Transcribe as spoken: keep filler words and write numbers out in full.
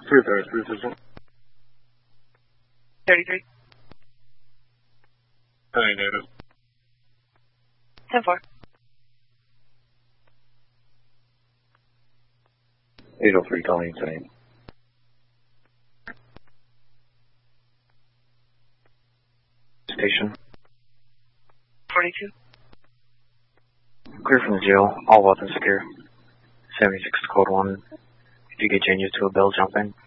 three thirty-three, assistant. thirty-three. Hey, native. ten four. eight oh three, calling insane. Station. forty-two. Clear from the jail. All weapons secure. seventy-six code one. If you get changes to a bill, jump in.